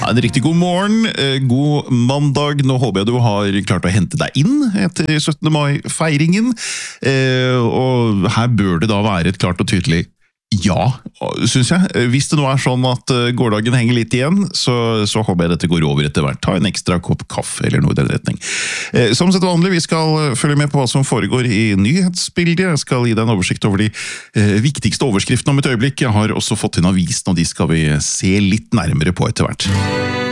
Ja, en riktig god morgen, god mandag. Nå håper jeg du har klart å hente deg inn etter 17. mai-feiringen. Og her bør det da være et klart og tydelig ja, synes jeg. Hvis det nå er sånn at gårdagen henger litt igjen, så håper jeg dette går over etter hvert. Ta en ekstra kopp kaffe eller noe i den retning. Som sett vanlig, vi skal følge med på hva som foregår i nyhetsbildet. Jeg skal gi deg en oversikt over de viktigste overskriftene om et øyeblikk. Jeg har også fått inn avisen, og de skal vi se litt nærmere på etter hvert.